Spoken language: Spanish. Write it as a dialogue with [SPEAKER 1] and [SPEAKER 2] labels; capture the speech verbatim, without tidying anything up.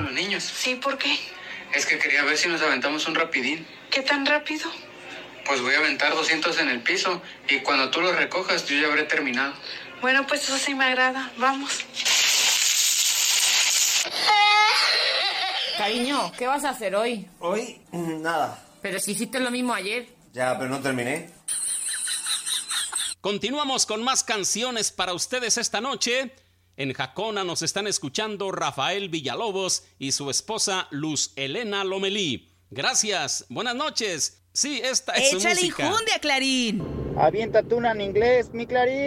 [SPEAKER 1] los niños.
[SPEAKER 2] Sí, ¿por qué?
[SPEAKER 1] Es que quería ver si nos aventamos un rapidín.
[SPEAKER 2] ¿Qué tan rápido?
[SPEAKER 1] Pues voy a aventar doscientos en el piso y cuando tú los recojas yo ya habré terminado.
[SPEAKER 2] Bueno, pues eso sí me agrada. Vamos.
[SPEAKER 3] Cariño, ¿qué vas a hacer hoy?
[SPEAKER 4] Hoy, nada.
[SPEAKER 3] Pero si hiciste lo mismo ayer.
[SPEAKER 4] Ya, pero no terminé.
[SPEAKER 5] Continuamos con más canciones para ustedes esta noche. En Jacona nos están escuchando Rafael Villalobos y su esposa Luz Elena Lomelí. Gracias, buenas noches. Sí, esta es su música.
[SPEAKER 6] ¡Échale enjundia, Clarín!
[SPEAKER 7] Aviéntate una en inglés, mi Clarín.